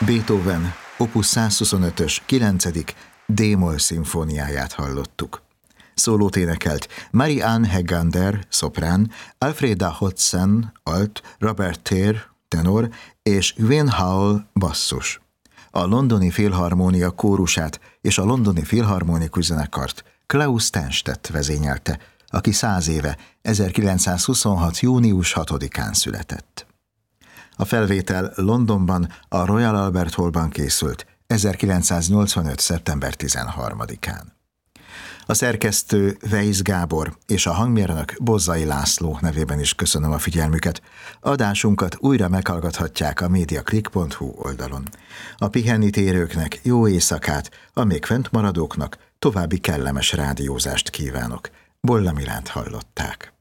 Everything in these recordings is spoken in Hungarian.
Beethoven opus 125-ös 9. D-moll szimfóniáját hallottuk. Szólót énekelt Marie-Anne Hegander, szoprán, Alfreda Hodgson, alt, Robert Thayer, tenor, és Wayne Howell, basszus. A Londoni Filharmónia kórusát és a Londoni Filharmonikus Zenekart Klaus Tennstedt vezényelte, aki 100 éve, 1926. június 6-án született. A felvétel Londonban, a Royal Albert Hallban készült 1985. szeptember 13-án. A szerkesztő Weisz Gábor és a hangmérnök Bozzai László nevében is köszönöm a figyelmüket. Adásunkat újra meghallgathatják a mediaclick.hu oldalon. A pihenni térőknek jó éjszakát, a még fent maradóknak további kellemes rádiózást kívánok. Bolla Milánt hallották.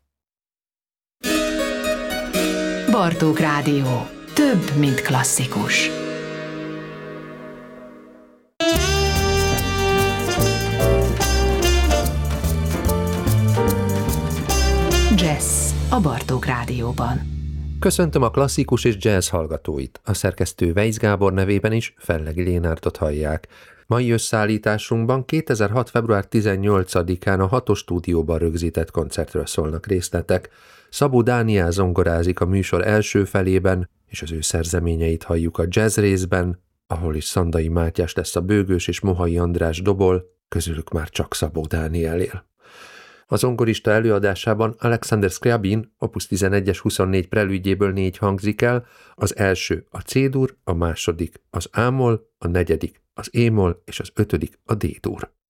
Bartók Rádió. Több, mint klasszikus. Jazz a Bartók Rádióban. Köszöntöm a klasszikus és jazz hallgatóit. A szerkesztő Weisz Gábor nevében is Fellegi Lénártot hallják. Mai összeállításunkban 2006. február 18-án a 6-os stúdióban rögzített koncertről szólnak részletek. Szabó Dániel zongorázik a műsor első felében, és az ő szerzeményeit halljuk a jazz részben, ahol is Szandai Mátyás lesz a bőgős és Mohai András dobol, közülük már csak Szabó Dániel él. A zongorista előadásában Alexander Scriabin opus 11-es 24 prelüdjéből 4 hangzik el, az első a C-dur, a második az A-moll, a negyedik az E-moll és az ötödik a D-dur.